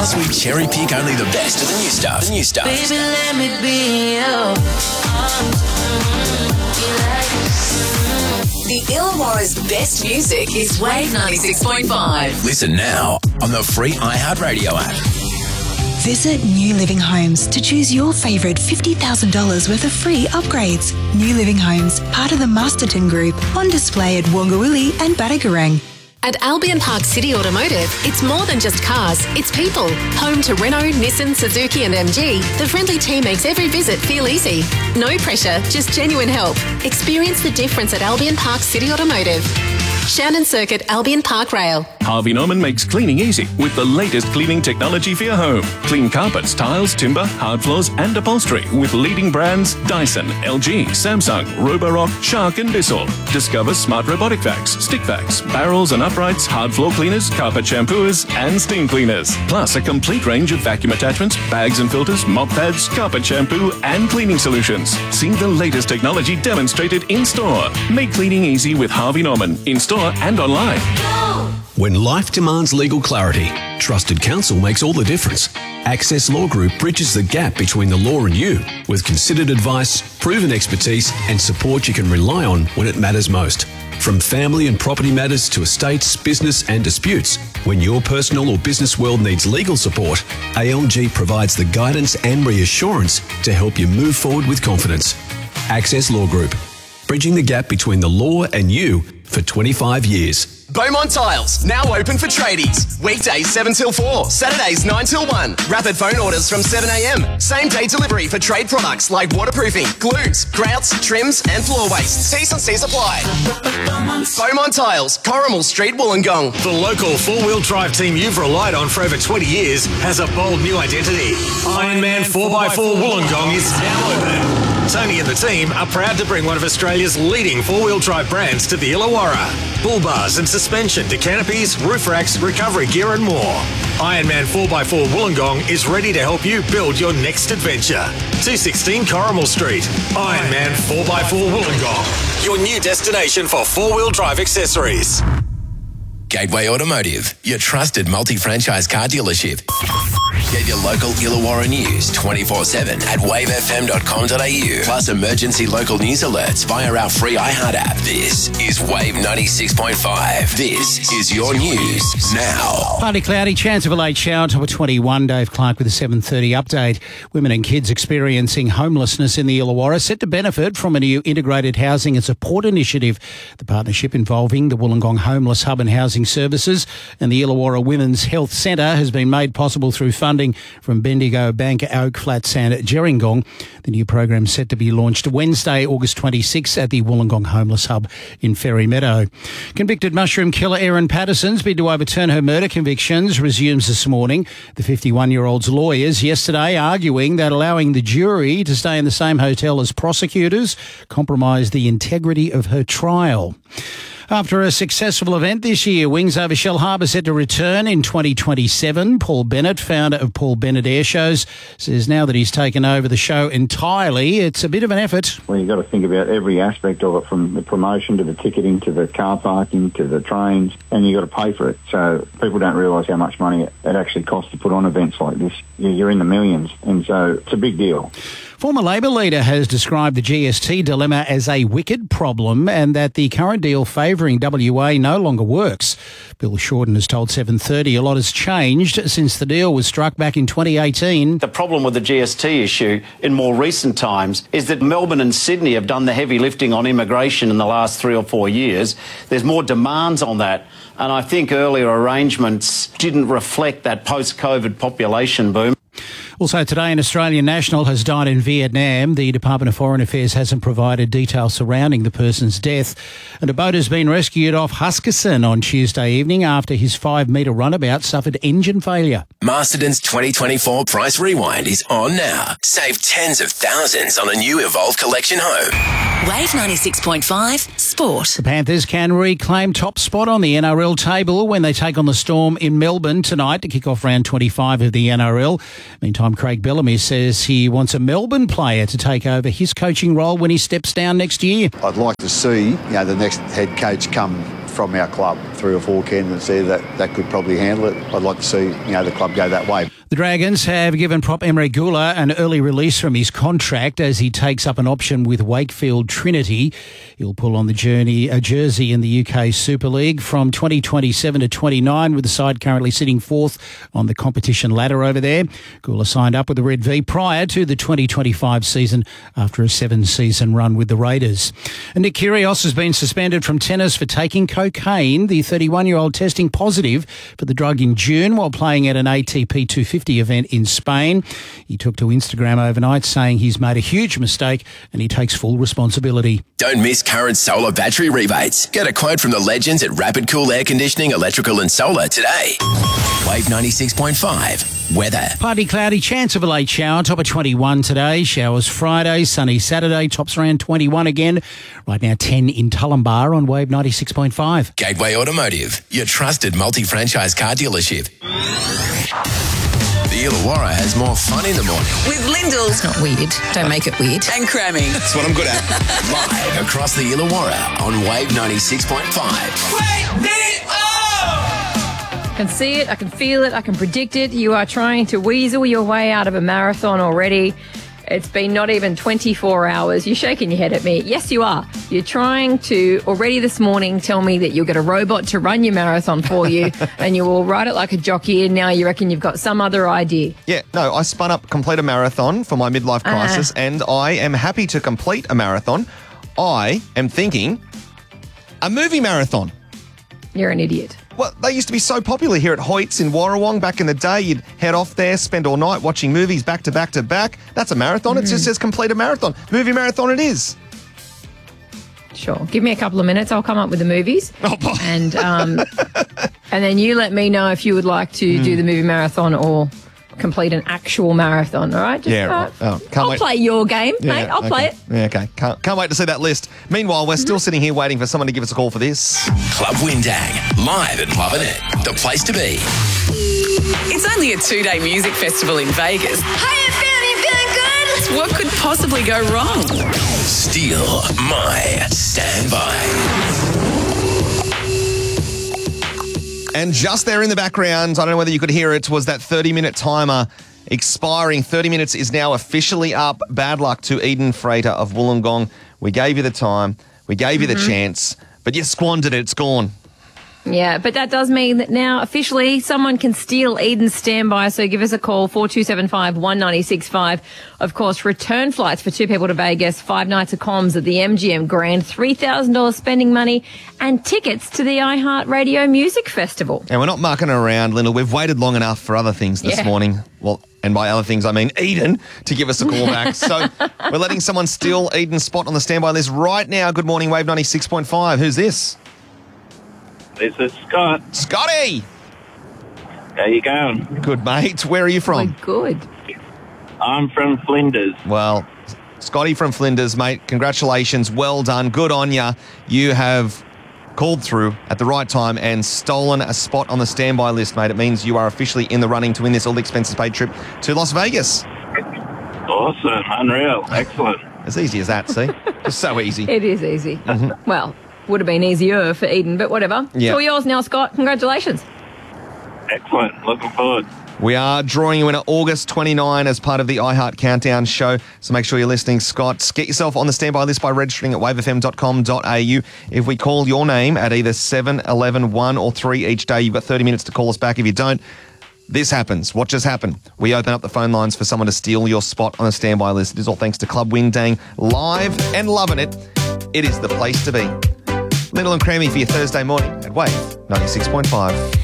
Plus, we cherry pick only the best of the new stuff. Baby, let me be you. The Illawarra's best music is Wave 96.5. Listen now on the free iHeartRadio app. Visit New Living Homes to choose your favourite $50,000 worth of free upgrades. New Living Homes, part of the Masterton Group, on display at Wongawilli and Batagorang. At Albion Park City Automotive, it's more than just cars, it's people. Home to Renault, Nissan, Suzuki and MG, the friendly team makes every visit feel easy. No pressure, just genuine help. Experience the difference at Albion Park City Automotive. Shannon Circuit, Albion Park Rail. Harvey Norman makes cleaning easy with the latest cleaning technology for your home. Clean carpets, tiles, timber, hard floors and upholstery with leading brands Dyson, LG, Samsung, Roborock, Shark and Bissell. Discover smart robotic vacs, stick vacs, barrels and uprights, hard floor cleaners, carpet shampooers and steam cleaners. Plus a complete range of vacuum attachments, bags and filters, mop pads, carpet shampoo and cleaning solutions. See the latest technology demonstrated in store. Make cleaning easy with Harvey Norman in store and online. When life demands legal clarity, trusted counsel makes all the difference. Access Law Group bridges the gap between the law and you with considered advice, proven expertise and support you can rely on when it matters most. From family and property matters to estates, business and disputes, when your personal or business world needs legal support, ALG provides the guidance and reassurance to help you move forward with confidence. Access Law Group, bridging the gap between the law and you for 25 years. Beaumont Tiles, now open for tradies. Weekdays 7 till 4, Saturdays 9 till 1. Rapid phone orders from 7 a.m. Same day delivery for trade products like waterproofing, glues, grouts, trims and floor waste. T's and C's apply. Beaumont Tiles, Corrimal Street, Wollongong. The local four-wheel drive team you've relied on for over 20 years has a bold new identity. Ironman 4x4 Wollongong is now open. Tony and the team are proud to bring one of Australia's leading four-wheel drive brands to the Illawarra. Bull bars and suspension to canopies, roof racks, recovery gear and more. Ironman 4x4 Wollongong is ready to help you build your next adventure. 216 Corrimal Street. Ironman 4x4 Wollongong, your new destination for four-wheel drive accessories. Gateway Automotive, your trusted multi-franchise car dealership. Get your local Illawarra news 24/7 at wavefm.com.au. Plus emergency local news alerts via our free iHeart app. This is Wave 96.5. This is your news now. Partly cloudy, chance of a late shower, top of 21. Dave Clark with a 7:30 update. Women and kids experiencing homelessness in the Illawarra set to benefit from a new integrated housing and support initiative. The partnership involving the Wollongong Homeless Hub and Housing Services and the Illawarra Women's Health Centre has been made possible through funding from Bendigo Bank, Oak Flats and Gerringong. The new program is set to be launched Wednesday, August 26 at the Wollongong Homeless Hub in Ferry Meadow. Convicted mushroom killer Erin Patterson's bid to overturn her murder convictions resumes this morning. The 51-year-old's lawyers yesterday arguing that allowing the jury to stay in the same hotel as prosecutors compromised the integrity of her trial. After a successful event this year, Wings over Shellharbour set to return in 2027. Paul Bennett, founder of Paul Bennett Air Shows, says now that he's taken over the show entirely, it's a bit of an effort. Well, you've got to think about every aspect of it, from the promotion to the ticketing to the car parking to the trains, and you've got to pay for it. So people don't realise how much money it actually costs to put on events like this. You're in the millions, and so it's a big deal. Former Labor leader has described the GST dilemma as a wicked problem and that the current deal favouring WA no longer works. Bill Shorten has told 7:30 a lot has changed since the deal was struck back in 2018. The problem with the GST issue in more recent times is that Melbourne and Sydney have done the heavy lifting on immigration in the last 3 or 4 years. There's more demands on that. And I think earlier arrangements didn't reflect that post-COVID population boom. Also today, an Australian national has died in Vietnam. The Department of Foreign Affairs hasn't provided details surrounding the person's death. And a boat has been rescued off Huskisson on Tuesday evening after his 5-metre runabout suffered engine failure. Masterton's 2024 Price Rewind is on now. Save tens of thousands on a new Evolve Collection home. Wave 96.5 Sport. The Panthers can reclaim top spot on the NRL table when they take on the Storm in Melbourne tonight to kick off round 25 of the NRL. Meantime, Craig Bellamy says he wants a Melbourne player to take over his coaching role when he steps down next year. I'd like to see the next head coach come from our club 3 or 4 candidates there that could probably handle it. I'd like to see, the club go that way. The Dragons have given prop Emre Gula an early release from his contract as he takes up an option with Wakefield Trinity. He'll pull on a jersey in the UK Super League from 2027 to 29, with the side currently sitting fourth on the competition ladder over there. Gula signed up with the Red V prior to the 2025 season after a 7-season run with the Raiders. And Nick Kyrgios has been suspended from tennis for taking cocaine. The 31-year-old testing positive for the drug in June while playing at an ATP 250 event in Spain. He took to Instagram overnight saying he's made a huge mistake and he takes full responsibility. Don't miss current solar battery rebates. Get a quote from the legends at Rapid Cool Air Conditioning, Electrical and Solar today. Wave 96.5. Weather. Partly cloudy, chance of a late shower, top of 21 today. Showers Friday, sunny Saturday, tops around 21 again. Right now 10 in Tullambar on Wave 96.5. Gateway Automotive, your trusted multi-franchise car dealership. The Illawarra has more fun in the morning. With Lyndall. It's not weird. Don't make it weird. And cramming. That's what I'm good at. Live across the Illawarra on Wave 96.5. Wake me up! I can see it, I can feel it, I can predict it. You are trying to weasel your way out of a marathon already. It's been not even 24 hours. You're shaking your head at me. Yes, you are. You're trying to already this morning tell me that you'll get a robot to run your marathon for you and you will ride it like a jockey, and now you reckon you've got some other idea. Yeah, no, I spun up complete a marathon for my midlife crisis and I am happy to complete a marathon. I am thinking a movie marathon. You're an idiot. Well, they used to be so popular here at Hoyts in Warrawong back in the day. You'd head off there, spend all night watching movies back to back to back. That's a marathon. It just says complete a marathon. Movie marathon it is. Sure. Give me a couple of minutes. I'll come up with the movies. And then you let me know if you would like to do the movie marathon or complete an actual marathon, all right? Just, I'll play your game, mate. I'll play it. Yeah, okay. Can't wait to see that list. Meanwhile, we're still sitting here waiting for someone to give us a call for this. Club Windang, live and loving it. The place to be. It's only a 2-day music festival in Vegas. How you feeling good? What could possibly go wrong? Steal my standby. And just there in the background, I don't know whether you could hear it, was that 30-minute timer expiring. 30 minutes is now officially up. Bad luck to Eden Frater of Wollongong. We gave you the time. We gave you the chance. But you squandered it. It's gone. Yeah, but that does mean that now officially someone can steal Eden's standby. So give us a call, 4275 196.5. Of course, return flights for 2 people to Vegas, 5 nights of comms at the MGM Grand, $3,000 spending money, and tickets to the iHeartRadio Music Festival. And we're not mucking around, Lyndall. We've waited long enough for other things this morning. Well, and by other things, I mean Eden, to give us a call back. So we're letting someone steal Eden's spot on the standby list right now. Good morning, Wave 96.5. Who's this? This is Scott. Scotty! How you going? Good, mate. Where are you from? Good. I'm from Flinders. Well, Scotty from Flinders, mate, congratulations. Well done. Good on ya. You have called through at the right time and stolen a spot on the standby list, mate. It means you are officially in the running to win this all-expenses-paid trip to Las Vegas. Awesome. Unreal. Excellent. As easy as that, see? Just so easy. It is easy. Well, would have been easier for Eden, but whatever. Yeah. It's all yours now, Scott. Congratulations. Excellent. Looking forward. We are drawing you in at August 29 as part of the iHeart Countdown show. So make sure you're listening, Scott. Get yourself on the standby list by registering at wavefm.com.au. If we call your name at either 7, 11, 1 or 3 each day, you've got 30 minutes to call us back. If you don't, this happens. What just happened? We open up the phone lines for someone to steal your spot on the standby list. It is all thanks to Club Windang. Live and loving it. It is the place to be. Lyndall and Crammy for your Thursday morning at Wave 96.5.